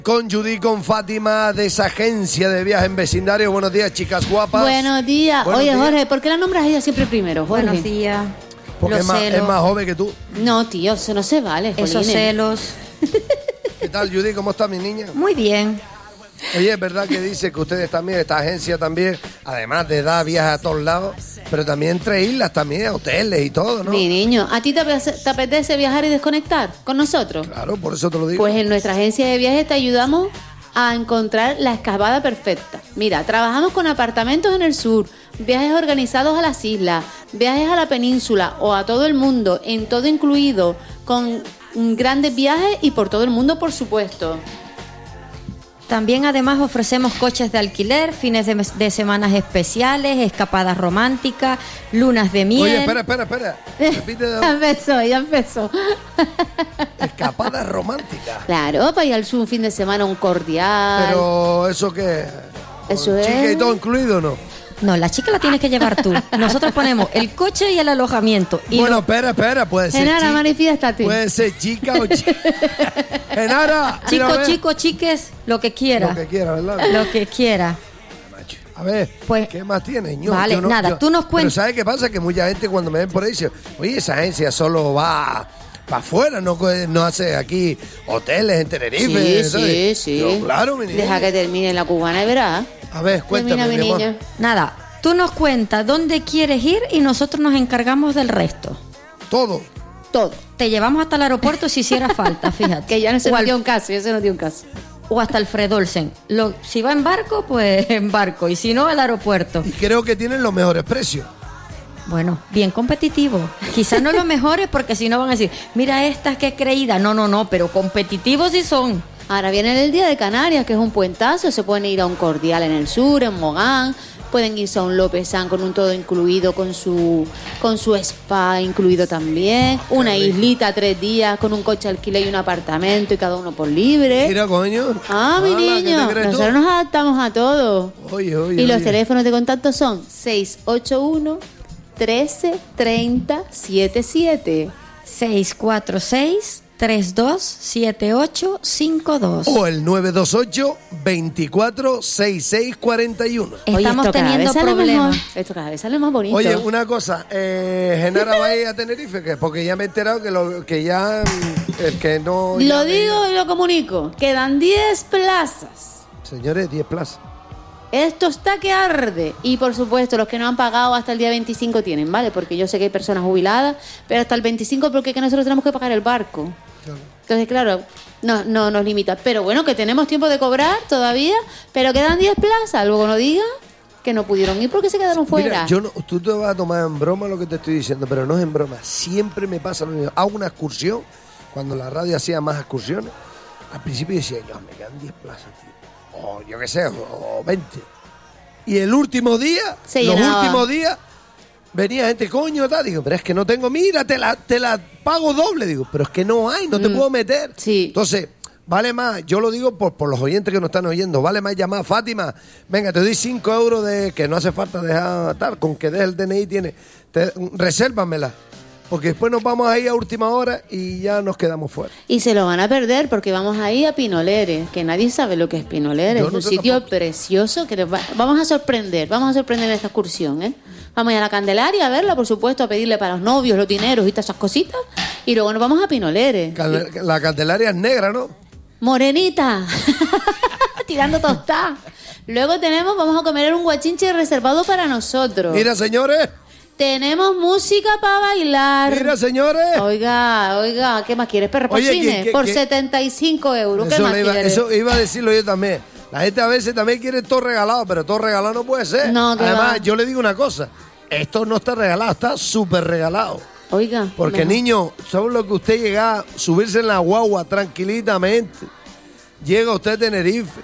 Con Judy, con Fátima, de esa agencia de viajes en vecindario. Buenos días, chicas guapas. Buenos días. Buenos Oye, días. Jorge, ¿por qué la nombras a ella siempre primero, Jorge? Buenos días. Porque es más joven que tú. No, tío, eso no se vale, Esos jolines. celos. ¿Qué tal, Judy? ¿Cómo está mi niña? Muy bien. Oye, es verdad que dice que ustedes también, esta agencia también, además de dar viajes a todos lados, pero también entre islas, también hoteles y todo, ¿no? Mi niño, ¿a ti te apetece viajar y desconectar con nosotros? Claro, por eso te lo digo. Pues en nuestra agencia de viajes te ayudamos a encontrar la escapada perfecta. Mira, trabajamos con apartamentos en el sur, viajes organizados a las islas, viajes a la península o a todo el mundo, en todo incluido, con grandes viajes y por todo el mundo, por supuesto. También además ofrecemos coches de alquiler, fines de semanas especiales, escapadas románticas, lunas de miel. Oye, espera. Repite de Ya empezó. escapada romántica. Claro, para ir al sur un fin de semana, un cordial. Pero, ¿eso qué? Eso es. ¿Chica y todo incluido o no? No, la chica la tienes que llevar tú. Nosotros ponemos el coche y el alojamiento. Y Bueno, espera, puede ser Genara, chica. manifiéstate. Puede ser chica o chica. Genara, mira, a ver. chico, chiques, lo que quiera. Lo que quiera, ¿verdad? Lo que quiera. A ver, Pues, ¿qué más tiene? vale, nada, tú nos cuentas. Pero ¿sabes qué pasa? Que mucha gente cuando me ven por ahí dice, oye, esa agencia solo va para afuera, no hace aquí hoteles en Tenerife. Sí, ¿sabes? sí. Yo, claro, mi niña. Deja que termine la cubana y verás. A ver, cuéntame, Termina, mi mi amor. niña. Nada, tú nos cuentas dónde quieres ir y nosotros nos encargamos del resto. Todo. Todo. Te llevamos hasta el aeropuerto si hiciera falta, fíjate. Que ya no se o, nos al- dio un caso, ya se nos dio un caso. o hasta el Fredolsen. Si va en barco, pues en barco. Y si no, al aeropuerto. Y creo que tienen los mejores precios. Bueno, bien competitivo. Quizás no los mejores porque si no van a decir, mira estas que creída. No, pero competitivos sí son. Ahora viene el día de Canarias, que es un puentazo. Se pueden ir a un cordial en el sur, en Mogán. Pueden irse a un Lopezán con un todo incluido, con su spa incluido también. Una islita 3 días con un coche alquiler y un apartamento y cada uno por libre. Mira, coño. Mi Ala, ¿qué niño, te crees tú? nosotros nos adaptamos a todo. Oye. Y los teléfonos de contacto son 681 13 30 77. 646-327852. O el 928 24 66 41. Estamos esto cada teniendo vez sale problemas. mejor. Esto cada vez sale más bonito. Oye, una cosa, Genara va a ir a Tenerife, ¿qué? Porque ya me he enterado que ya el que no... Lo llame- digo y lo comunico. Quedan 10 plazas. Señores, 10 plazas. Esto está que arde. Y por supuesto, los que no han pagado hasta el día 25 tienen, ¿vale? Porque yo sé que hay personas jubiladas, pero hasta el 25 porque es que nosotros tenemos que pagar el barco. Entonces, claro, no nos limita. Pero bueno, que tenemos tiempo de cobrar todavía, pero quedan 10 plazas. Luego no digan que no pudieron ir porque se quedaron fuera. Mira, tú te vas a tomar en broma lo que te estoy diciendo, pero no es en broma. Siempre me pasa lo mismo. Hago una excursión, cuando la radio hacía más excursiones, al principio decía, yo, me quedan 10 plazas, tío. O yo qué sé, o 20. Y el último día, Se los llenaba. últimos días, venía gente, coño, tal. Digo, pero es que no tengo, mira, te la pago doble. Digo, pero es que no hay, no te puedo meter. Sí. Entonces, vale más, yo lo digo por los oyentes que nos están oyendo, vale más llamar a Fátima. Venga, te doy 5 euros de que no hace falta dejar tal, con que des el DNI tiene. Resérvamela. Porque después nos vamos a ir a última hora y ya nos quedamos fuera. Y se lo van a perder porque vamos a ir a Pinolere, que nadie sabe lo que es Pinolere. Yo Es no un sé sitio tampoco. precioso que vamos a sorprender en esta excursión, ¿eh? Vamos a ir a la Candelaria a verla, por supuesto, a pedirle para los novios, los dineros y todas esas cositas. Y luego nos vamos a Pinolere. La Candelaria es negra, ¿no? Morenita, tirando tostada. Luego vamos a comer en un guachinche reservado para nosotros. Mira, señores. Tenemos música para bailar. Mira, señores. Oiga, ¿qué más quieres? Oye, Perropochines, ¿qué- por qué- 75 euros. ¿Qué Eso, más quieres? eso iba a decirlo yo también. La gente a veces también quiere todo regalado, pero todo regalado no puede ser. No, que Además, va. yo le digo una cosa. Esto no está regalado, está súper regalado. Oiga. Porque, mejor. niño, ¿sabes lo que usted llega? Subirse en la guagua tranquilitamente. Llega usted a Tenerife.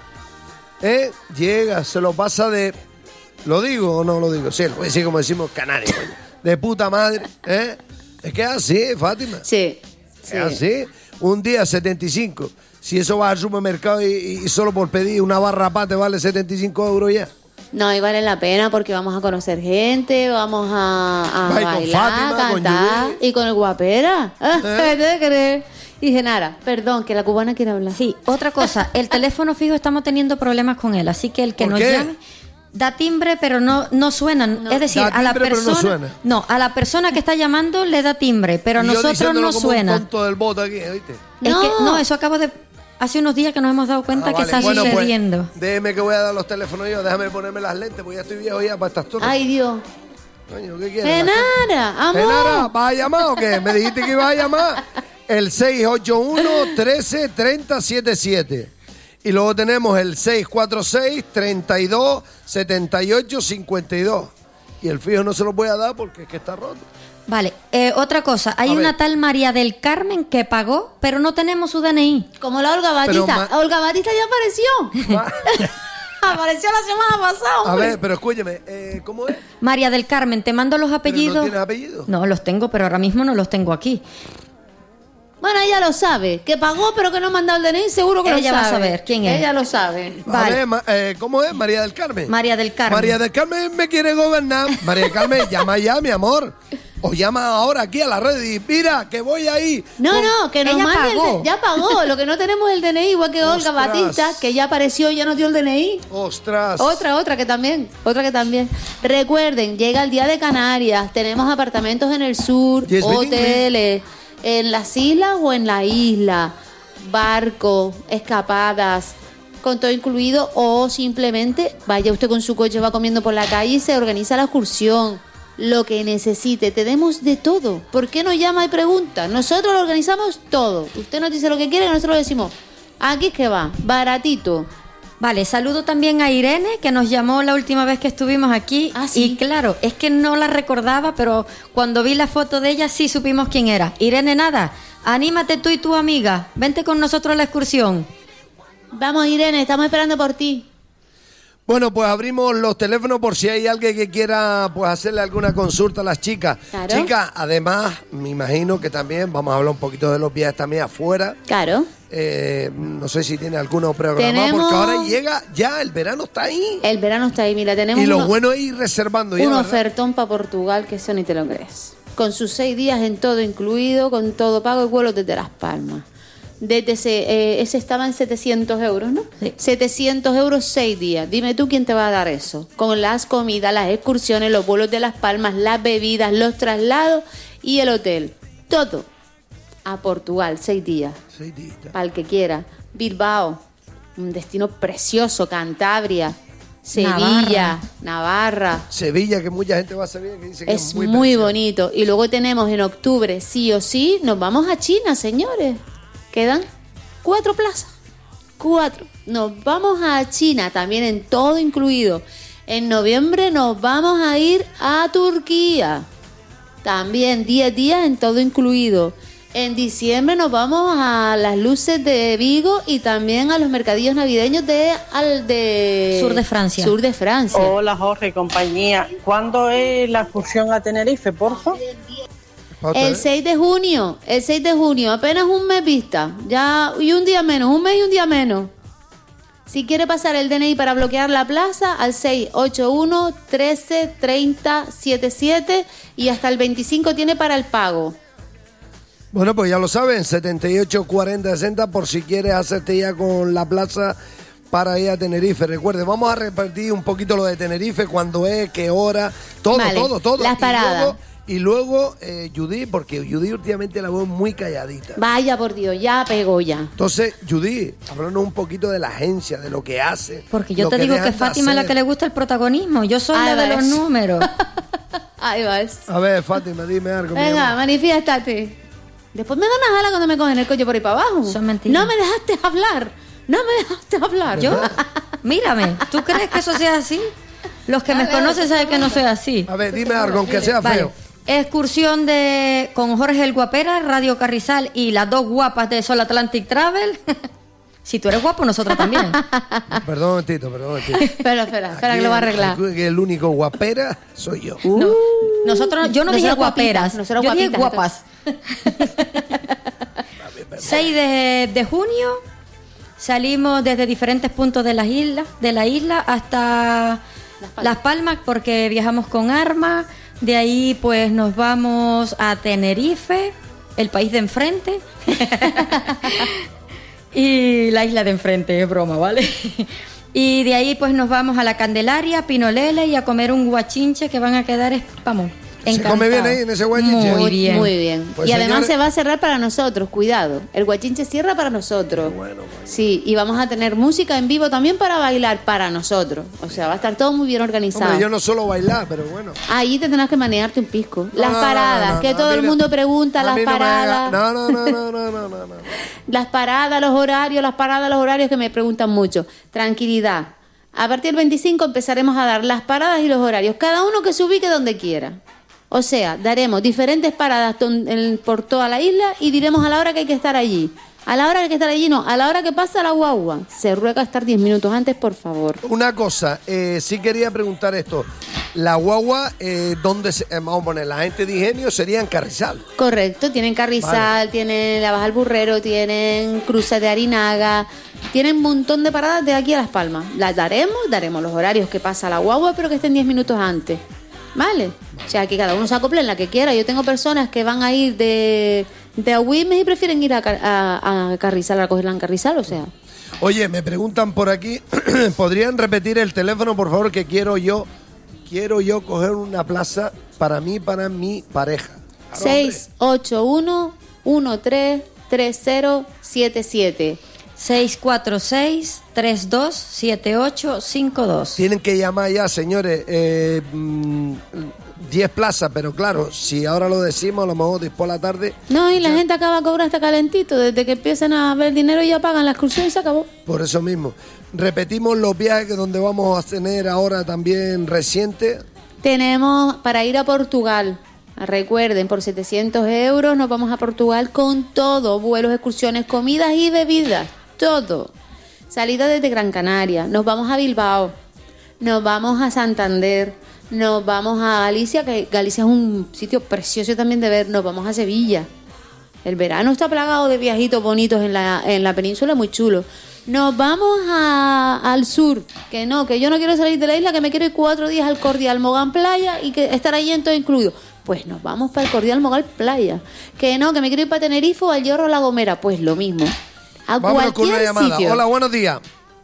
Llega, se lo pasa de... ¿Lo digo o no lo digo? Sí, lo voy a decir como decimos canarios. coño. De puta madre. Es que es así, Fátima. Sí. Es así. Un día 75. Si eso va al supermercado y solo por pedir una barra pa te vale 75 euros ya. No, y vale la pena porque vamos a conocer gente, vamos a Va, y con bailar, Fátima, con cantar Judy. y con el guapera. ¿Qué te crees? Y Genara, perdón, que la cubana quiere hablar. Sí, otra cosa, el teléfono fijo estamos teniendo problemas con él, así que el que ¿Por nos qué? llame da timbre, pero no suena. Es decir, Da a la timbre, pero no persona. suena. No, a la persona que está llamando le da timbre, pero a Y yo nosotros diciéndolo no como un suena. tonto del bote aquí, ¿viste? No, eso acabo de. Hace unos días que nos hemos dado cuenta que Vale. está Bueno, sucediendo. Pues, déjeme que voy a dar los teléfonos yo, déjame ponerme las lentes, porque ya estoy viejo ya para estas torres. Ay, Dios. Coño, ¿qué quieres? Genara, amor. Genara, ¿vas a llamar o qué? Me dijiste que ibas a llamar el 681-13-3077. Y luego tenemos el 646-32-78-52. Y el fijo no se lo voy a dar porque es que está roto. Vale, otra cosa, hay A ver. una tal María del Carmen que pagó, pero no tenemos su DNI. Como la Olga Batista. Olga Batista ya apareció. Apareció la semana pasada. A hombre. ver, pero escúcheme, ¿cómo es? María del Carmen, te mando los apellidos. ¿No tienes apellido? No, los tengo, pero ahora mismo no los tengo aquí. Bueno, ella lo sabe. Que pagó, pero que no ha mandado el DNI, seguro que Ella lo va a sabe. saber quién es. Ella lo sabe. Vale. A ver, ¿cómo es? María del Carmen. María del Carmen. María del Carmen me quiere gobernar. María del Carmen, llama ya, mi amor. O llama ahora aquí a la red y mira, que voy ahí. No, con- no, que nos Ella mande pagó. ya pagó. Lo que no tenemos es el DNI, igual que Olga Ostras. Batista, que ya apareció y ya nos dio el DNI. Ostras. Otra que también. Recuerden, llega el día de Canarias, tenemos apartamentos en el sur, Yes, hoteles, en las islas o en la isla, barcos, escapadas, con todo incluido, o simplemente vaya usted con su coche, va comiendo por la calle y se organiza la excursión. Lo que necesite, tenemos de todo. ¿Por qué nos llama y pregunta? Nosotros lo organizamos todo. Usted nos dice lo que quiere y nosotros le decimos, aquí es que va, baratito. Vale, saludo también a Irene, que nos llamó la última vez que estuvimos aquí. Ah, sí. Y claro, es que no la recordaba, pero cuando vi la foto de ella sí supimos quién era. Irene, nada, anímate tú y tu amiga, vente con nosotros a la excursión. Vamos, Irene, estamos esperando por ti. Bueno, pues abrimos los teléfonos por si hay alguien que quiera pues hacerle alguna consulta a las chicas. Claro. Chicas, además, me imagino que también vamos a hablar un poquito de los viajes también afuera. Claro. No sé si tiene alguno programado, Tenemos- porque ahora llega ya, el verano está ahí. El verano está ahí, mira, tenemos Y lo uno- bueno es ir reservando ya. un ¿verdad? ofertón para Portugal que eso ni te lo crees. Con sus 6 días en todo incluido, con todo pago y vuelos desde Las Palmas. Desde ese estaba en 700 euros, ¿no? Sí. 700 euros 6 días. Dime tú quién te va a dar eso. Con las comidas, las excursiones, los vuelos de Las Palmas, las bebidas, los traslados y el hotel. Todo a Portugal, 6 días. Sí, tita. Para el que quiera. Bilbao, un destino precioso. Cantabria, Sevilla, Navarra. Sevilla, que mucha gente va a Sevilla que dice que Es es muy precioso. bonito. Y luego tenemos en octubre, sí o sí, nos vamos a China, señores. Quedan 4 plazas. 4. Nos vamos a China, también en todo incluido. En noviembre nos vamos a ir a Turquía. También 10 días en todo incluido. En diciembre nos vamos a las luces de Vigo y también a los mercadillos navideños de Sur de Francia. Sur de Francia. Hola Jorge y compañía. ¿Cuándo es la excursión a Tenerife, porfa? ¿Para usted? El 6 de junio, apenas un mes vista, ya y un día menos, un mes y un día menos. Si quiere pasar el DNI para bloquear la plaza, al 681-13-30-77 y hasta el 25 tiene para el pago. Bueno, pues ya lo saben, 78 40 60 por si quieres hacerte ya con la plaza para ir a Tenerife. Recuerde, vamos a repetir un poquito lo de Tenerife, cuándo es, qué hora, todo, Vale, todo. las paradas. Y luego Judy, porque Judy últimamente la veo muy calladita. Vaya por Dios, ya pegó ya. Entonces, Judy, háblanos un poquito de la agencia, de lo que hace. Porque yo lo te digo que dejan de Fátima es la hacer. que le gusta el protagonismo. Yo soy Ahí la de va los eso. números. Ahí vas. A ver, Fátima, dime algo. mi Venga, amor. manifiéstate. Después me dan una jala cuando me cogen el coche por ahí para abajo. Son mentiras. No me dejaste hablar. No me dejaste hablar. Yo, mírame, ¿tú crees que eso sea así? Los que me conocen saben que no soy así. A ver, dime algo, aunque sea Vale. feo. Excursión con Jorge el Guapera, Radio Carrizal y las dos guapas de Sol Atlantic Travel. Si tú eres guapo, nosotros también. Perdón un momentito. Espera, que lo va a arreglar. Aquí el único guapera soy yo. No, nosotros, yo no dije Nosotros guaperas, guapitas, nosotros yo dije guapitas, guapas. 6 de junio salimos desde diferentes puntos de la isla hasta Las Palmas porque viajamos con Arma. De ahí pues nos vamos a Tenerife el país de enfrente y la isla de enfrente, es broma, ¿vale? Y de ahí pues nos vamos a la Candelaria, Pinolele y a comer un guachinche que van a quedar, vamos, ¿Se encantados. come bien ahí en ese guachinche? Muy bien. Muy bien. Pues, y además señores- se va a cerrar para nosotros, cuidado. El guachinche cierra para nosotros. Bueno. Sí, y vamos a tener música en vivo también para bailar para nosotros. O sea, va a estar todo muy bien organizado. Hombre, yo no suelo bailar, pero bueno. Ahí te tendrás que manejarte un pisco. Las No, paradas, no, que no, todo a mí el no- mundo pregunta, a las mí no me paradas. haga- No. Las paradas, los horarios que me preguntan mucho. Tranquilidad. A partir del 25 empezaremos a dar las paradas y los horarios. Cada uno que se ubique donde quiera. O sea, daremos diferentes paradas por toda la isla y diremos a la hora que hay que estar allí. A la hora que hay que estar allí, no. A la hora que pasa la guagua. Se ruega estar 10 minutos antes, por favor. Una cosa, sí quería preguntar esto. La guagua, ¿dónde vamos a poner? La gente de Ingenio sería en Carrizal. Correcto, tienen Carrizal, Vale. tienen La Baja al Burrero, tienen Cruces de Arinaga, tienen un montón de paradas de aquí a Las Palmas. Las daremos los horarios que pasa la guagua, pero que estén 10 minutos antes. ¿Vale? O sea, que cada uno se acople en la que quiera. Yo tengo personas que van a ir de Agüimes y prefieren ir a Carrizal, a cogerla en Carrizal, o sea. Oye, me preguntan por aquí, ¿podrían repetir el teléfono, por favor, que quiero yo coger una plaza para mí, para mi pareja? Claro, hombre. 681-133077. 646-327852. Tienen que llamar ya, señores. 10 plazas, pero claro, si ahora lo decimos, a lo mejor después de la tarde. No, y la gente acaba de cobrar hasta calentito. Desde que empiezan a ver dinero ya pagan la excursión y se acabó. Por eso mismo. Repetimos los viajes donde vamos a tener ahora también reciente. Tenemos para ir a Portugal. Recuerden, por 700 euros nos vamos a Portugal con todo. Vuelos, excursiones, comidas y bebidas. Todo. Salida desde Gran Canaria. Nos vamos a Bilbao. Nos vamos a Santander. Nos vamos a Galicia, que Galicia es un sitio precioso también de ver. Nos vamos a Sevilla. El verano está plagado de viajitos bonitos en la península, muy chulo. Nos vamos al sur, que yo no quiero salir de la isla, que me quiero ir 4 días al Cordial Mogal Playa y que estar ahí en todo incluido. Pues nos vamos para el Cordial Mogal Playa. Que me quiero ir para Tenerife o al Hierro La Gomera, pues lo mismo. A Vámonos con una cualquier llamada. sitio. Hola, buenos días.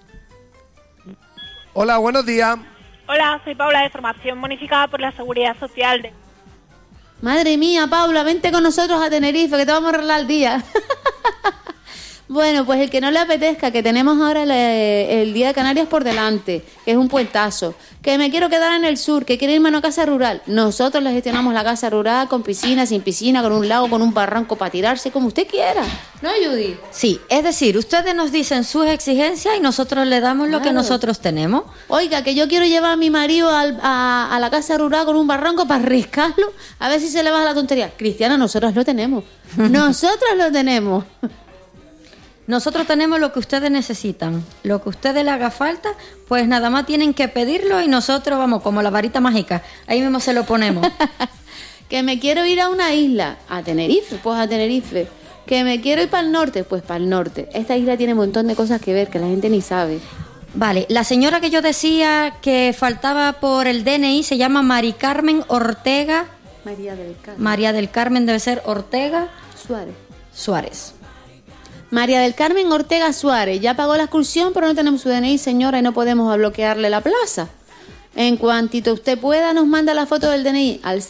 Hola, buenos días. Hola, soy Paula de Formación Bonificada por la Seguridad Social. Madre mía, Paula, vente con nosotros a Tenerife, que te vamos a arreglar el día. Bueno, pues el que no le apetezca, que tenemos ahora el Día de Canarias por delante, que es un puentazo, que me quiero quedar en el sur, que quiere irme a una casa rural. Nosotros le gestionamos la casa rural con piscina, sin piscina, con un lago, con un barranco para tirarse, como usted quiera. ¿No, Judy? Sí, es decir, ustedes nos dicen sus exigencias y nosotros le damos lo que Claro. nosotros tenemos. Oiga, que yo quiero llevar a mi marido a la casa rural con un barranco para riscarlo, a ver si se le baja la tontería. Cristiana, nosotros lo tenemos. Nosotros lo tenemos. Nosotros tenemos lo que ustedes necesitan. Lo que a ustedes les haga falta, pues nada más tienen que pedirlo y nosotros vamos como la varita mágica. Ahí mismo se lo ponemos. Que me quiero ir a una isla, a Tenerife, pues a Tenerife. Que me quiero ir para el norte, pues para el norte. Esta isla tiene un montón de cosas que ver que la gente ni sabe. Vale, la señora que yo decía que faltaba por el DNI se llama Mari Carmen Ortega. María del Carmen María del Carmen debe ser Ortega Suárez. Suárez. María del Carmen Ortega Suárez. Ya pagó la excursión, pero no tenemos su DNI, señora, y no podemos bloquearle la plaza. En cuantito usted pueda, nos manda la foto del DNI al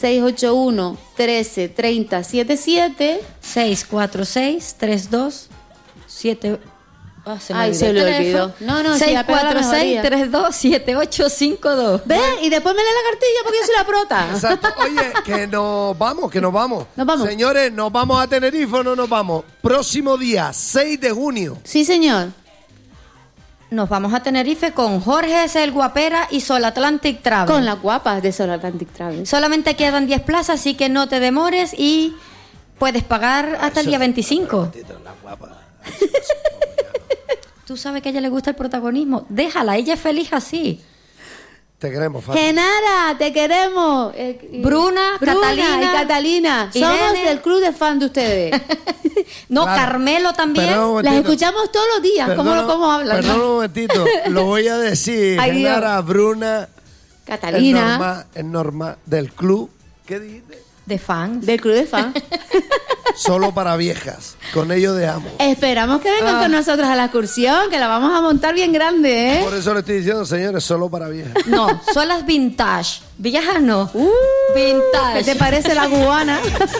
681-133077. 646-3278. Ah, se me Ay, olvidó se el le teléfono. olvidó. No, sí, apega la mejoría. 646-327852. ¿Ve? Y después me lee la cartilla porque yo soy la prota. Exacto. Oye, que nos vamos. Nos vamos. Señores, ¿nos vamos a Tenerife o no nos vamos? Próximo día, 6 de junio. Sí, señor. Nos vamos a Tenerife con Jorge S. el Guapera y Sol Atlantic Travel. Con las guapas de Sol Atlantic Travel. Solamente quedan 10 plazas, así que no te demores y puedes pagar hasta el día 25. Tú sabes que a ella le gusta el protagonismo. Déjala, ella es feliz así. Te queremos, Fati. Genara, te queremos. Bruna, Catalina y Catalina. Irene. Somos del club de fan de ustedes. No, Claro. Carmelo también. Perdón, un Las momentito. escuchamos todos los días. ¿Cómo hablan? Perdón un momentito. Lo voy a decir. Ay, Dios. Genara, Bruna. Catalina. Es normal del club. ¿Qué dijiste? De fans. Del club de fan. Solo para viejas. Con ello dejamos. Esperamos que vengan con nosotros a la excursión, que la vamos a montar bien grande, ¿eh? Por eso le estoy diciendo, señores, solo para viejas. No, son las vintage. Viejas no. Vintage. ¿Qué te parece la cubana?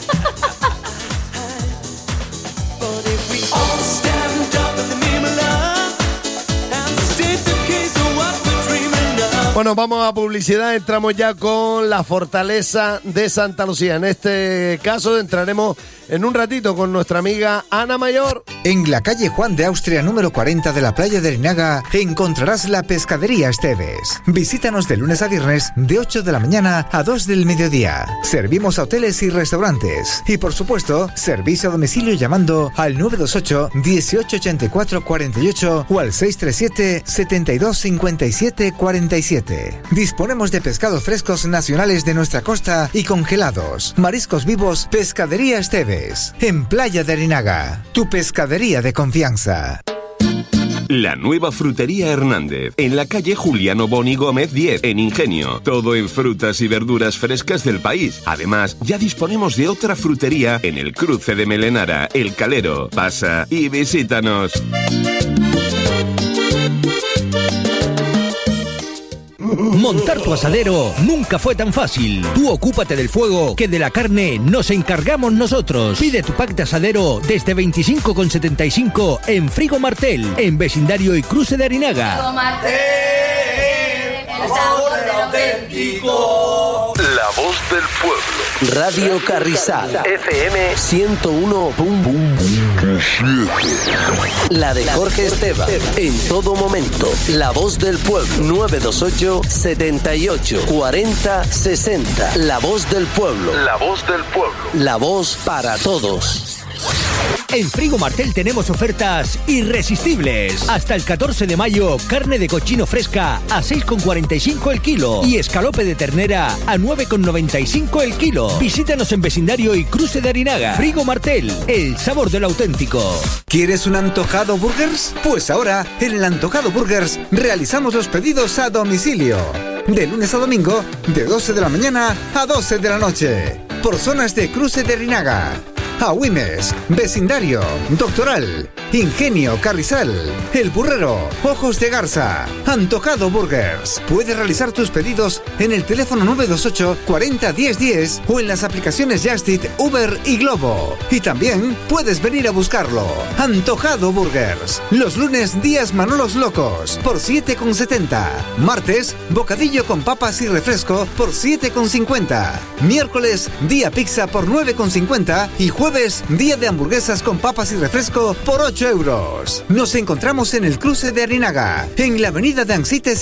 Bueno, vamos a publicidad, entramos ya con la fortaleza de Santa Lucía. En este caso entraremos en un ratito con nuestra amiga Ana Mayor. En la calle Juan de Austria número 40 de la playa de Larinaga encontrarás la Pescadería Esteves. Visítanos de lunes a viernes de 8 de la mañana a 2 del mediodía. Servimos a hoteles y restaurantes. Y por supuesto, servicio a domicilio llamando al 928 1884 48 o al 637 72 57 47. Disponemos de pescados frescos nacionales de nuestra costa y congelados. Mariscos vivos, Pescadería Esteves. En Playa de Larinaga, tu pescadería de confianza. La nueva frutería Hernández, en la calle Juliano Boni Gómez 10, en Ingenio. Todo en frutas y verduras frescas del país. Además, ya disponemos de otra frutería en el cruce de Melenara, El Calero. Pasa y visítanos. Montar tu asadero nunca fue tan fácil. Tú ocúpate del fuego, que de la carne nos encargamos nosotros. Pide tu pack de asadero desde 25,75 en Frigo Martel, en vecindario y cruce de Larinaga. Frigo Martel, el sabor del auténtico. La voz del pueblo. Radio Carrizal, FM 101.7. La de Jorge Esteban, en todo momento. La voz del pueblo, 928 78 40 60. La voz del pueblo. La voz del pueblo. La voz para todos. En Frigo Martel tenemos ofertas irresistibles. Hasta el 14 de mayo, carne de cochino fresca a 6,45 el kilo y escalope de ternera a 9,95 el kilo. Visítanos en vecindario y cruce de Larinaga. Frigo Martel, el sabor del auténtico. ¿Quieres un Antojado Burgers? Pues ahora, en el Antojado Burgers, realizamos los pedidos a domicilio. De lunes a domingo, de 12 de la mañana a 12 de la noche. Por zonas de cruce de Larinaga. Agüimes, Vecindario, Doctoral, Ingenio, Carrizal, El Burrero, Ojos de Garza, Antojado Burgers. Puedes realizar tus pedidos en el teléfono 928 40 10 10 o en las aplicaciones Just Eat, Uber y Globo. Y también puedes venir a buscarlo. Antojado Burgers. Los lunes, días Manolos Locos por 7,70. Martes, bocadillo con papas y refresco por 7,50. Miércoles, día pizza por 9,50 y jueves, día de hamburguesas con papas y refresco por 8 euros. Nos encontramos en el cruce de Larinaga, en la avenida de Ansite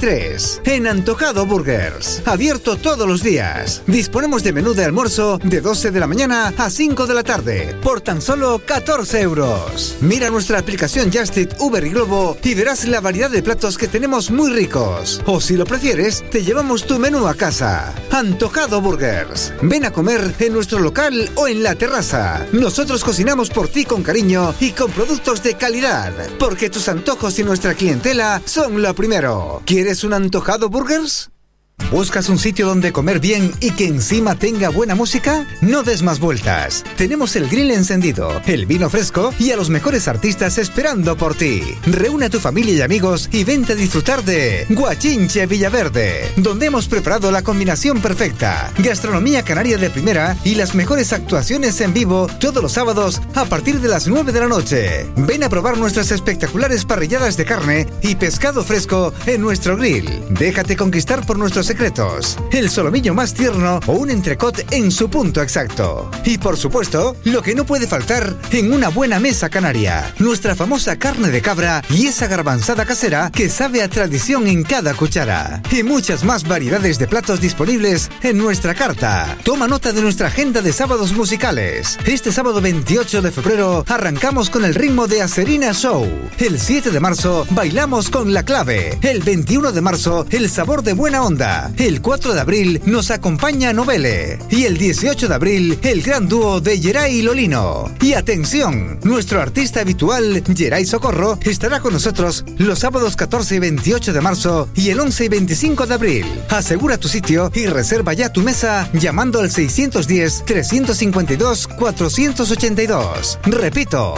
73, en Antojado Burgers. Abierto todos los días. Disponemos de menú de almuerzo de 12 de la mañana a 5 de la tarde, por tan solo 14 euros. Mira nuestra aplicación Just Eat, Uber y Globo y verás la variedad de platos que tenemos muy ricos. O si lo prefieres, te llevamos tu menú a casa. Antojado Burgers. Ven a comer en nuestro local o en la terraza. Nosotros cocinamos por ti con cariño y con productos de calidad, porque tus antojos y nuestra clientela son lo primero. ¿Quieres un Antojado Burgers? ¿Buscas un sitio donde comer bien y que encima tenga buena música? No des más vueltas. Tenemos el grill encendido, el vino fresco y a los mejores artistas esperando por ti. Reúne a tu familia y amigos y vente a disfrutar de Guachinche Villaverde, donde hemos preparado la combinación perfecta. Gastronomía canaria de primera y las mejores actuaciones en vivo todos los sábados a partir de las 9 de la noche. Ven a probar nuestras espectaculares parrilladas de carne y pescado fresco en nuestro grill. Déjate conquistar por nuestros secretos, el solomillo más tierno o un entrecot en su punto exacto. Y por supuesto, lo que no puede faltar en una buena mesa canaria, nuestra famosa carne de cabra y esa garbanzada casera que sabe a tradición en cada cuchara. Y muchas más variedades de platos disponibles en nuestra carta. Toma nota de nuestra agenda de sábados musicales. Este sábado 28 de febrero arrancamos con el ritmo de Acerina Show. El 7 de marzo bailamos con La Clave. El 21 de marzo el sabor de Buena Onda. Sevilla. El 4 de abril nos acompaña Novele. Y el 18 de abril, el gran dúo de Geray y Lolino. Y atención, nuestro artista habitual, Geray Socorro, estará con nosotros los sábados 14 y 28 de marzo y el 11 y 25 de abril. Asegura tu sitio y reserva ya tu mesa llamando al 610-352-482. Repito,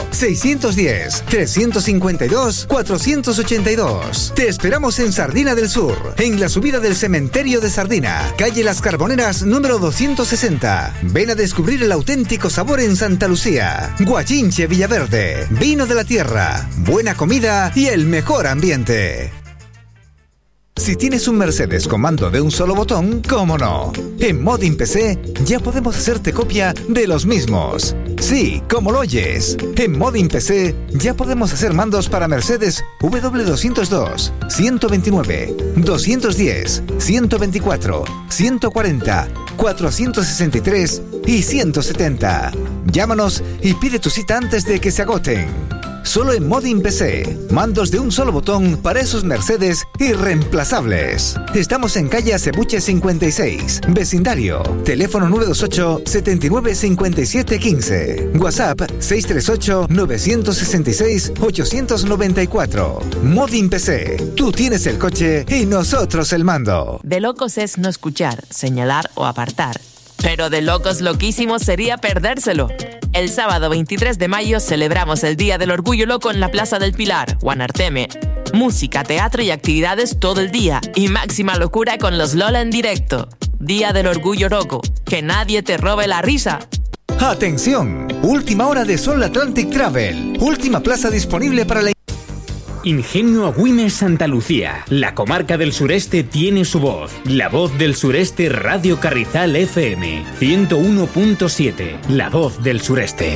610-352-482. Te esperamos en Sardina del Sur, en la subida del cementerio de Sardina, calle Las Carboneras número 260. Ven a descubrir el auténtico sabor en Santa Lucía. Guachinche Villaverde, vino de la tierra, buena comida y el mejor ambiente. Si tienes un Mercedes con mando de un solo botón, ¿cómo no? En Modin PC ya podemos hacerte copia de los mismos. Sí, como lo oyes. En Modin PC ya podemos hacer mandos para Mercedes W202, 129, 210, 124, 140, 463 y 170. Llámanos y pide tu cita antes de que se agoten. Solo en Modin PC. Mandos de un solo botón para esos Mercedes irreemplazables. Estamos en calle Acebuche 56, vecindario. Teléfono 928 79 57 15. WhatsApp 638 966 894. Modin PC. Tú tienes el coche y nosotros el mando. De locos es no escuchar, señalar o apartar. Pero de locos loquísimos sería perdérselo. El sábado 23 de mayo celebramos el Día del Orgullo Loco en la Plaza del Pilar, Guanarteme. Música, teatro y actividades todo el día. Y máxima locura con los Lola en directo. Día del Orgullo Loco. Que nadie te robe la risa. ¡Atención! Última hora de Sol Atlantic Travel. Última plaza disponible para la... Ingenio Agüimes Santa Lucía. La comarca del sureste tiene su voz. La voz del sureste Radio Carrizal FM 101.7. La voz del sureste.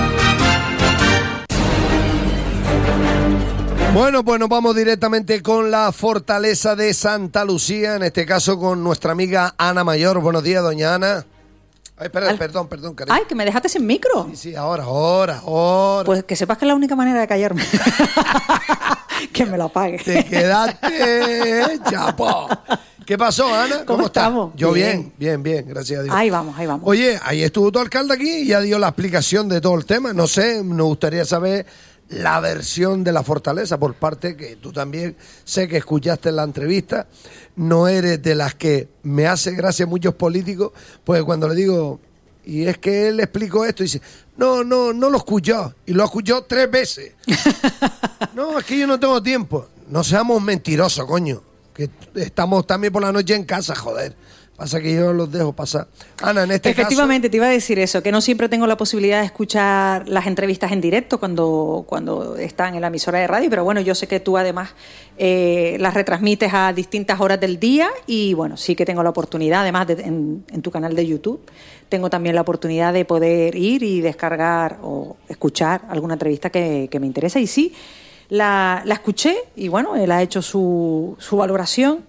Bueno, pues nos vamos directamente con la fortaleza de Santa Lucía, en este caso con nuestra amiga Ana Mayor. Buenos días, doña Ana. Ay, espera, perdón, cariño. Ay, que me dejaste sin micro. Sí, ahora. Pues que sepas que es la única manera de callarme. Que me lo apague. Te quedaste, chapo. ¿Qué pasó, Ana? ¿Cómo estamos? Yo bien, gracias a Dios. Ahí vamos. Oye, ahí estuvo tu alcalde aquí y ya dio la explicación de todo el tema. No sé, nos gustaría saber la versión de la fortaleza por parte que tú también sé que escuchaste en la entrevista. No eres de las que me hace gracia muchos políticos, pues cuando le digo, y es que él le explicó esto, y dice, no lo escuchó, y lo escuchó 3 veces. No, es que yo no tengo tiempo. No seamos mentirosos, coño, que estamos también por la noche en casa, joder. Pasa que yo los dejo pasar. Ana, en este Efectivamente, te iba a decir eso, que no siempre tengo la posibilidad de escuchar las entrevistas en directo cuando están en la emisora de radio, pero bueno, yo sé que tú además las retransmites a distintas horas del día y bueno, sí que tengo la oportunidad, además en tu canal de YouTube, tengo también la oportunidad de poder ir y descargar o escuchar alguna entrevista que me interesa y sí, la escuché y bueno, él ha hecho su valoración.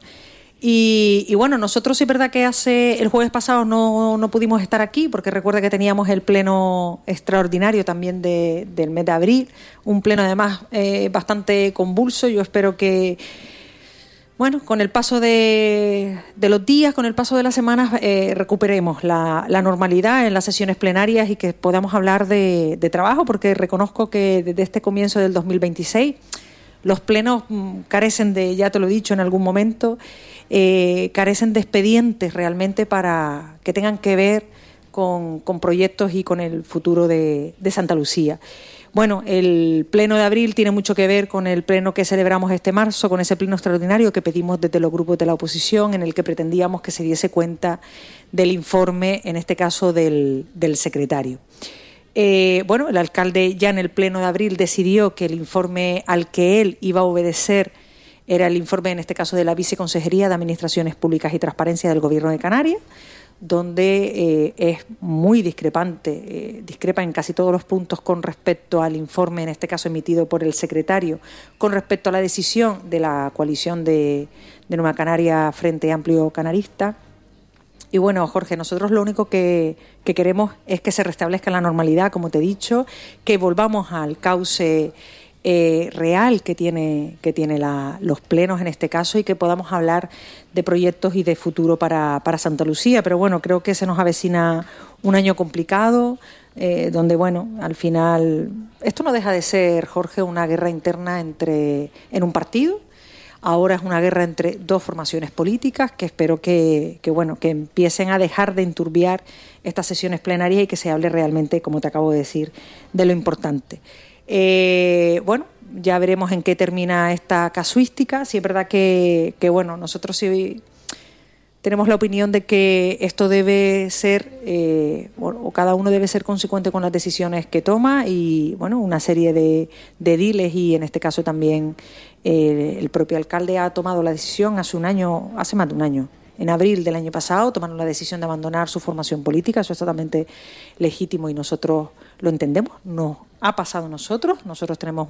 Y bueno, nosotros sí es verdad que el jueves pasado no pudimos estar aquí porque recuerda que teníamos el pleno extraordinario también del mes de abril, un pleno además bastante convulso. Yo espero que, bueno, con el paso de los días, con el paso de las semanas, recuperemos la normalidad en las sesiones plenarias y que podamos hablar de trabajo, porque reconozco que desde este comienzo del 2026 los plenos carecen de, ya te lo he dicho en algún momento, carecen de expedientes realmente para que tengan que ver con proyectos y con el futuro de Santa Lucía. Bueno, el pleno de abril tiene mucho que ver con el pleno que celebramos este marzo, con ese pleno extraordinario que pedimos desde los grupos de la oposición, en el que pretendíamos que se diese cuenta del informe, en este caso del secretario. Bueno, el alcalde ya en el pleno de abril decidió que el informe al que él iba a obedecer era el informe, en este caso, de la Viceconsejería de Administraciones Públicas y Transparencia del Gobierno de Canarias, donde es muy discrepante, discrepa en casi todos los puntos con respecto al informe, en este caso emitido por el secretario, con respecto a la decisión de la coalición de Nueva Canaria Frente Amplio Canarista. Y bueno, Jorge, nosotros lo único que queremos es que se restablezca la normalidad, como te he dicho, que volvamos al cauce real que tiene los plenos en este caso, y que podamos hablar de proyectos y de futuro para Santa Lucía. Pero bueno, creo que se nos avecina un año complicado, donde bueno, al final esto no deja de ser, Jorge, una guerra interna en un partido. Ahora es una guerra entre dos formaciones políticas que espero que empiecen a dejar de enturbiar estas sesiones plenarias y que se hable realmente, como te acabo de decir, de lo importante. Bueno, ya veremos en qué termina esta casuística. Sí es verdad que bueno, nosotros sí tenemos la opinión de que esto debe ser, o cada uno debe ser consecuente con las decisiones que toma, y bueno, una serie de ediles, y en este caso también el propio alcalde ha tomado la decisión hace más de un año. En abril del año pasado tomaron la decisión de abandonar su formación política. Eso es totalmente legítimo y nosotros lo entendemos. Nos ha pasado a nosotros. Nosotros tenemos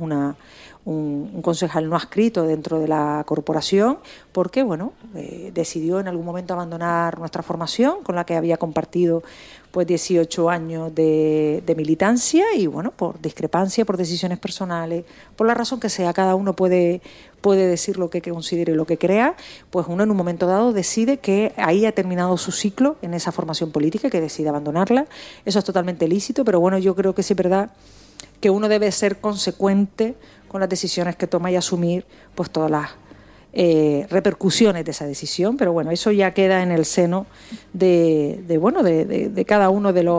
un concejal no adscrito dentro de la corporación porque, bueno, decidió en algún momento abandonar nuestra formación con la que había compartido pues 18 años de militancia, y bueno, por discrepancia, por decisiones personales, por la razón que sea, cada uno puede decir lo que considere, lo que crea, pues uno en un momento dado decide que ahí ha terminado su ciclo en esa formación política y que decide abandonarla. Eso es totalmente lícito, pero bueno, yo creo que sí es verdad que uno debe ser consecuente con las decisiones que toma y asumir pues todas las repercusiones de esa decisión. Pero bueno, eso ya queda en el seno de cada uno de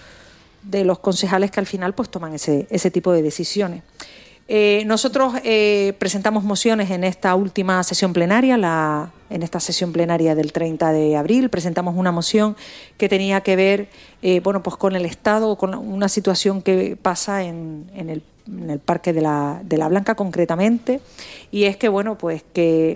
los concejales que al final pues toman ese tipo de decisiones. Nosotros presentamos mociones en esta última sesión plenaria, en esta sesión plenaria del 30 de abril, presentamos una moción que tenía que ver pues con el Estado, con una situación que pasa en el Parque de la Blanca concretamente, y es que bueno, pues que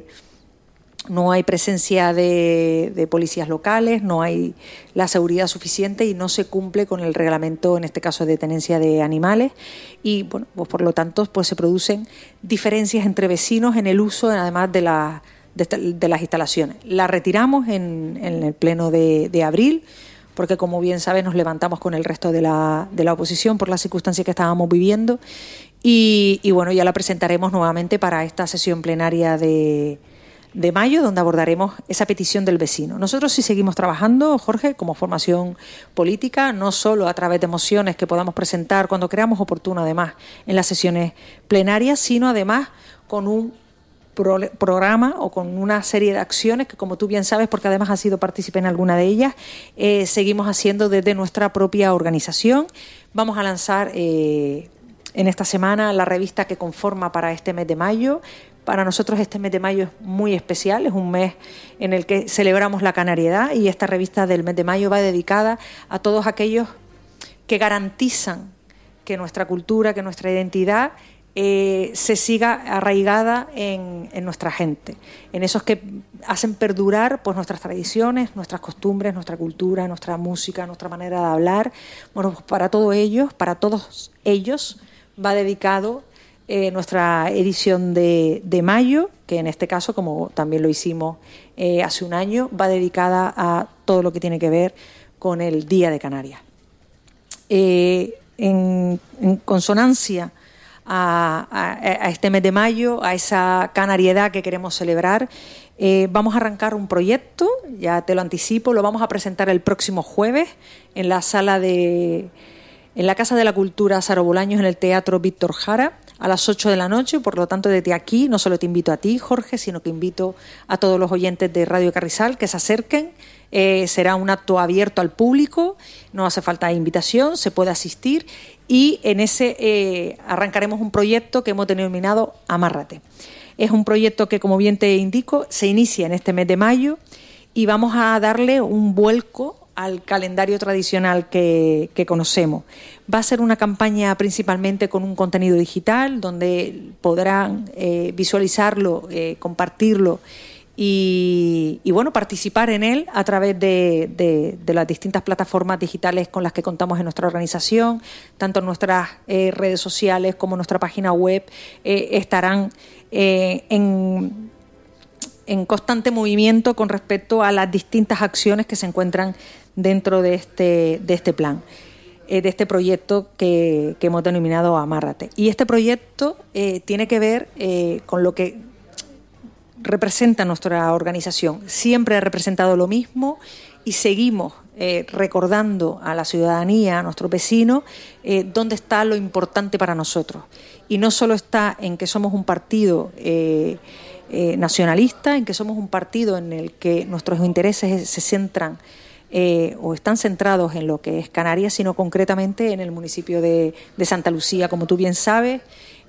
no hay presencia de policías locales, no hay la seguridad suficiente y no se cumple con el reglamento, en este caso de tenencia de animales, y bueno, pues por lo tanto pues se producen diferencias entre vecinos en el uso además de las instalaciones. La retiramos en el pleno de abril porque, como bien sabes, nos levantamos con el resto de la oposición por las circunstancias que estábamos viviendo, y bueno, ya la presentaremos nuevamente para esta sesión plenaria de mayo, donde abordaremos esa petición del vecino. Nosotros sí seguimos trabajando, Jorge, como formación política, no solo a través de mociones que podamos presentar cuando creamos oportuno, además, en las sesiones plenarias, sino además con un programa o con una serie de acciones que, como tú bien sabes, porque además has sido partícipe en alguna de ellas, seguimos haciendo desde nuestra propia organización. Vamos a lanzar en esta semana la revista que conforma para este mes de mayo. Para nosotros este mes de mayo es muy especial, es un mes en el que celebramos la canariedad, y esta revista del mes de mayo va dedicada a todos aquellos que garantizan que nuestra cultura, que nuestra identidad se siga arraigada en nuestra gente, en esos que hacen perdurar pues nuestras tradiciones, nuestras costumbres, nuestra cultura, nuestra música, nuestra manera de hablar. Bueno, pues para todos ellos va dedicado nuestra edición de mayo, que en este caso, como también lo hicimos hace un año, va dedicada a todo lo que tiene que ver con el Día de Canarias. En consonancia a este mes de mayo, a esa canariedad que queremos celebrar, vamos a arrancar un proyecto, ya te lo anticipo, lo vamos a presentar el próximo jueves en la Casa de la Cultura Saro Bolaños, en el Teatro Víctor Jara, a las 8 de la noche. Por lo tanto, desde aquí no solo te invito a ti, Jorge, sino que invito a todos los oyentes de Radio Carrizal que se acerquen. Será un acto abierto al público, no hace falta invitación, se puede asistir, y en ese arrancaremos un proyecto que hemos denominado Amárrate. Es un proyecto que, como bien te indico, se inicia en este mes de mayo, y vamos a darle un vuelco al calendario tradicional que conocemos. Va a ser una campaña principalmente con un contenido digital, donde podrán visualizarlo, compartirlo y bueno, participar en él a través de las distintas plataformas digitales con las que contamos en nuestra organización. Tanto nuestras redes sociales como nuestra página web estarán en constante movimiento con respecto a las distintas acciones que se encuentran dentro de este plan. de este proyecto que hemos denominado Amárrate. Y este proyecto tiene que ver con lo que representa nuestra organización. Siempre ha representado lo mismo y seguimos recordando a la ciudadanía, a nuestros vecinos, dónde está lo importante para nosotros. Y no solo está en que somos un partido nacionalista, en que somos un partido en el que nuestros intereses se centran o están centrados en lo que es Canarias, sino concretamente en el municipio de Santa Lucía. Como tú bien sabes,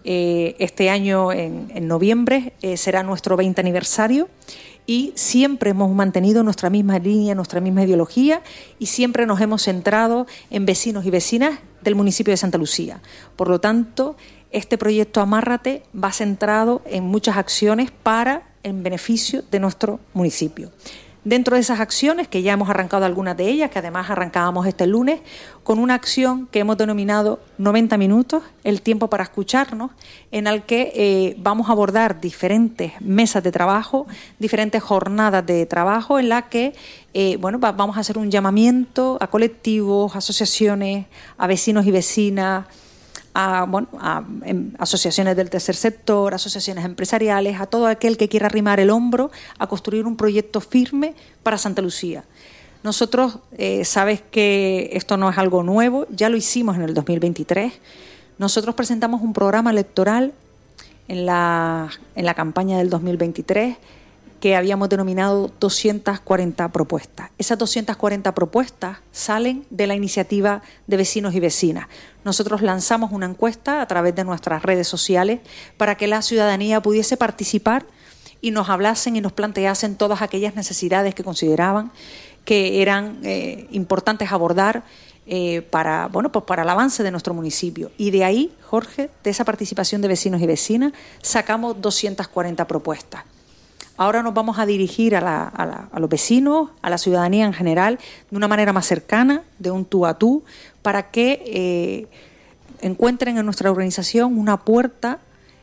este año en noviembre será nuestro 20 aniversario y siempre hemos mantenido nuestra misma línea, nuestra misma ideología y siempre nos hemos centrado en vecinos y vecinas del municipio de Santa Lucía. Por lo tanto, este proyecto Amárrate va centrado en muchas acciones en beneficio de nuestro municipio. Dentro de esas acciones, que ya hemos arrancado algunas de ellas, que además arrancábamos este lunes, con una acción que hemos denominado 90 minutos, el tiempo para escucharnos, en el que vamos a abordar diferentes mesas de trabajo, diferentes jornadas de trabajo, en las que vamos a hacer un llamamiento a colectivos, asociaciones, a vecinos y vecinas, a asociaciones del tercer sector, asociaciones empresariales, a todo aquel que quiera arrimar el hombro a construir un proyecto firme para Santa Lucía. Nosotros, sabes que esto no es algo nuevo, ya lo hicimos en el 2023. Nosotros presentamos un programa electoral en la campaña del 2023 que habíamos denominado 240 propuestas. Esas 240 propuestas salen de la iniciativa de vecinos y vecinas. Nosotros lanzamos una encuesta a través de nuestras redes sociales para que la ciudadanía pudiese participar y nos hablasen y nos planteasen todas aquellas necesidades que consideraban que eran importantes abordar para el avance de nuestro municipio. Y de ahí, Jorge, de esa participación de vecinos y vecinas, sacamos 240 propuestas. Ahora nos vamos a dirigir a los vecinos, a la ciudadanía en general, de una manera más cercana, de un tú a tú, para que encuentren en nuestra organización una puerta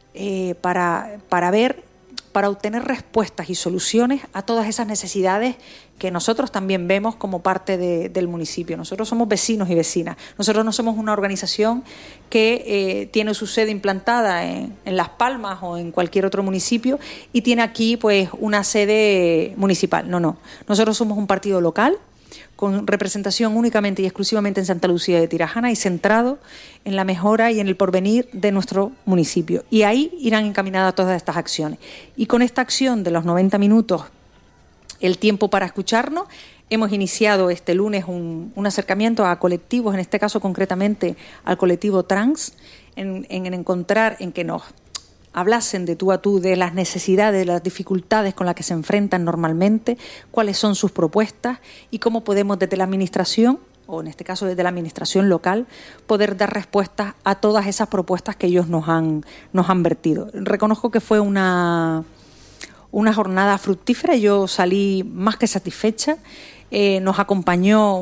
para obtener respuestas y soluciones a todas esas necesidades que nosotros también vemos como parte del municipio. Nosotros somos vecinos y vecinas. Nosotros no somos una organización que tiene su sede implantada en Las Palmas o en cualquier otro municipio y tiene aquí pues una sede municipal. No. Nosotros somos un partido local con representación únicamente y exclusivamente en Santa Lucía de Tirajana y centrado en la mejora y en el porvenir de nuestro municipio. Y ahí irán encaminadas todas estas acciones. Y con esta acción de los 90 minutos, el tiempo para escucharnos, hemos iniciado este lunes un acercamiento a colectivos, en este caso concretamente al colectivo trans, en encontrar, en que nos hablasen de tú a tú de las necesidades, de las dificultades con las que se enfrentan normalmente, cuáles son sus propuestas y cómo podemos desde la administración, o en este caso desde la administración local, poder dar respuestas a todas esas propuestas que ellos nos han vertido. Reconozco que fue una jornada fructífera, yo salí más que satisfecha. Nos acompañó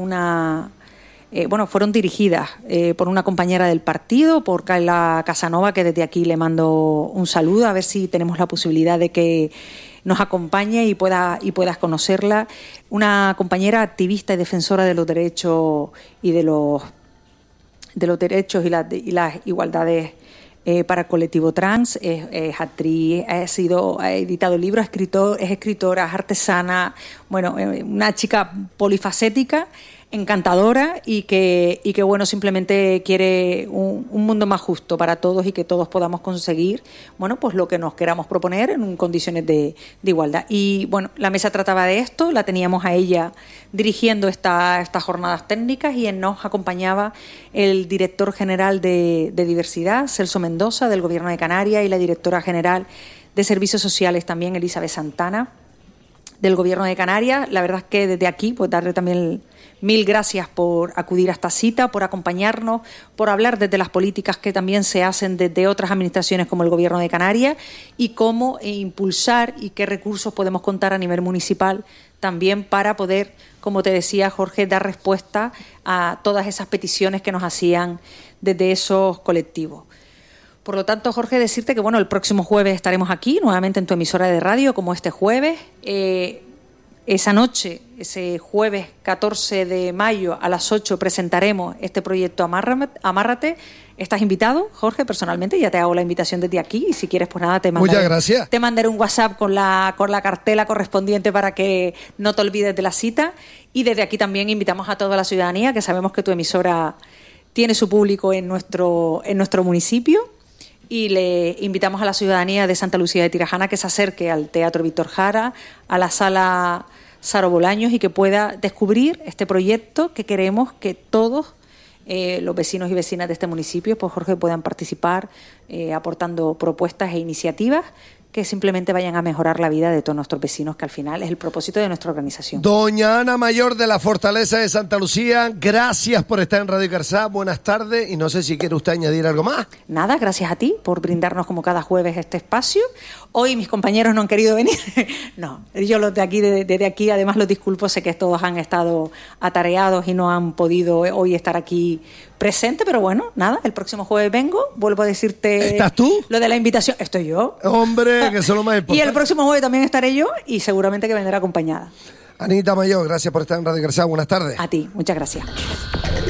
fueron dirigidas por una compañera del partido, por Carla Casanova, que desde aquí le mando un saludo, a ver si tenemos la posibilidad de que nos acompañe y puedas conocerla. Una compañera activista y defensora de los derechos y de los derechos y las igualdades para el colectivo trans, es actriz, ha editado libros, es escritora, es artesana, una chica polifacética, encantadora y que simplemente quiere un mundo más justo para todos y que todos podamos conseguir lo que nos queramos proponer en condiciones de igualdad. Y la mesa trataba de esto, la teníamos a ella dirigiendo estas jornadas técnicas y nos acompañaba el director general de Diversidad, Celso Mendoza, del Gobierno de Canarias, y la directora general de Servicios Sociales también, Elizabeth Santana, del Gobierno de Canarias. La verdad es que desde aquí darle también mil gracias por acudir a esta cita, por acompañarnos, por hablar desde las políticas que también se hacen desde otras administraciones como el Gobierno de Canarias y cómo impulsar y qué recursos podemos contar a nivel municipal también para poder, como te decía Jorge, dar respuesta a todas esas peticiones que nos hacían desde esos colectivos. Por lo tanto, Jorge, decirte que el próximo jueves estaremos aquí nuevamente en tu emisora de radio como este jueves. Esa noche, ese jueves 14 de mayo a las 8 presentaremos este proyecto Amárrate. Estás invitado, Jorge, personalmente, ya te hago la invitación desde aquí y si quieres, pues nada, Muchas gracias. Te mandaré un WhatsApp con la cartela correspondiente para que no te olvides de la cita. Y desde aquí también invitamos a toda la ciudadanía, que sabemos que tu emisora tiene su público en nuestro municipio. Y le invitamos a la ciudadanía de Santa Lucía de Tirajana que se acerque al Teatro Víctor Jara, a la Sala Saro Bolaños y que pueda descubrir este proyecto que queremos que todos los vecinos y vecinas de este municipio, pues Jorge, puedan participar aportando propuestas e iniciativas que simplemente vayan a mejorar la vida de todos nuestros vecinos, que al final es el propósito de nuestra organización. Doña Ana Mayor de la Fortaleza de Santa Lucía, gracias por estar en Radio Carzá, buenas tardes, y no sé si quiere usted añadir algo más. Nada, gracias a ti por brindarnos como cada jueves este espacio. Hoy mis compañeros no han querido venir. No, yo los de aquí, desde aquí, además los disculpo, sé que todos han estado atareados y no han podido hoy estar aquí presente, pero bueno, nada, el próximo jueves vengo, vuelvo a decirte... ¿Estás tú? Lo de la invitación, estoy yo. Hombre, que eso es lo más importante. Y el próximo jueves también estaré yo y seguramente que vendré acompañada. Anita Mayor, gracias por estar en Radio Carzá, buenas tardes. A ti, muchas gracias.